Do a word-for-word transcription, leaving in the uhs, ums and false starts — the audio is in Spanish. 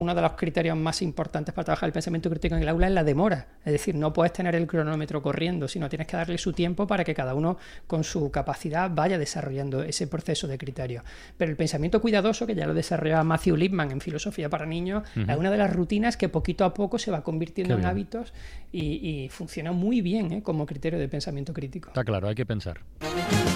Uno de los criterios más importantes para trabajar el pensamiento crítico en el aula es la demora. Es decir, no puedes tener el cronómetro corriendo, sino tienes que darle su tiempo para que cada uno con su capacidad vaya desarrollando ese proceso de criterio. Pero el pensamiento cuidadoso, que ya lo desarrollaba Matthew Lipman en Filosofía para Niños, uh-huh. es una de las rutinas que poquito a poco se va convirtiendo en hábitos y, y funciona muy bien, ¿eh? Como criterio de pensamiento crítico. Está claro, hay que pensar.